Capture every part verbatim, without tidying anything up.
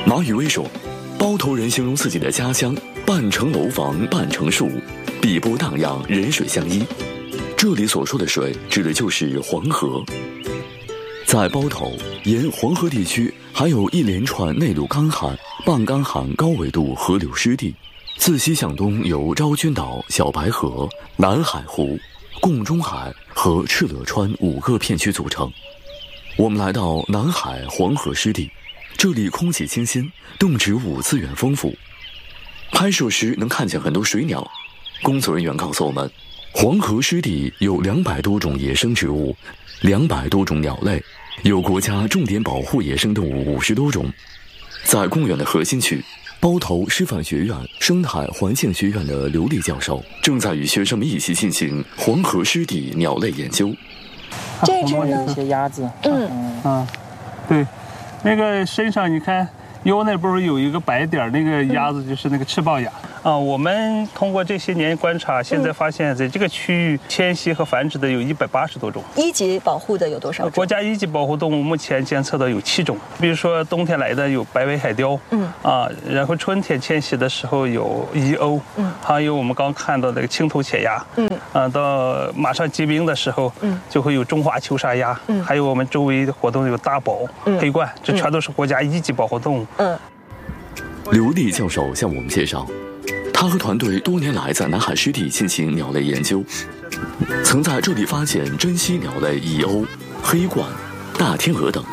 马宇威说，包头人形容自己的家乡半城楼房半城树，碧波荡漾，人水相依。这里所说的水指的就是黄河。在包头沿黄河地区还有一连串内陆干旱、半干旱高纬度河流湿地，自西向东有昭君岛、小白河、南海湖、贡中海和敕勒川五个片区组成。我们来到南海黄河湿地，这里空气清新，动植物资源丰富。拍摄时能看见很多水鸟。工作人员告诉我们，黄河湿地有两百多种野生植物，两百多种鸟类，有国家重点保护野生动物五十多种。在公园的核心区，包头师范学院生态环境学院的刘丽教授正在与学生们一起进行黄河湿地鸟类研究。 这只呢？ 一些鸭子。 嗯嗯，对，那个身上你看腰那不是有一个白点，那个鸭子就是那个赤豹鸭。啊，我们通过这些年观察，现在发现在这个区域迁徙和繁殖的有一百八十多种。 一级保护的有多少种？ 国家一级保护动物目前监测到有七种，比如说冬天来的有白尾海雕，嗯啊，然后春天迁徙的时候有蚁鸥，嗯，还有我们刚看到的青头潜鸭，嗯啊，到马上结冰的时候，嗯，就会有中华球沙鸭，嗯，还有我们周围的活动有大宝、嗯、黑冠，这全都是国家一级保护动物。嗯， 刘丽教授向我们介绍，他和团队多年来在南海湿地进行鸟类研究，曾在这里发现珍稀鸟类蚁鸥、黑冠、大天鹅等。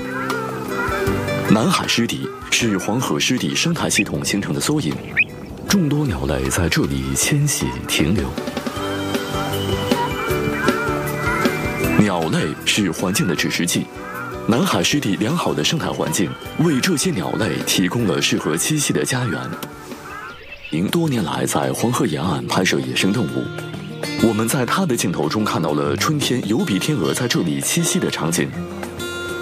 南海湿地是黄河湿地生态系统形成的缩影，众多鸟类在这里迁徙停留。鸟类是环境的指示剂，南海湿地良好的生态环境为这些鸟类提供了适合栖息的家园。您多年来在黄河沿岸拍摄野生动物，我们在他的镜头中看到了春天疣鼻天鹅在这里栖息的场景。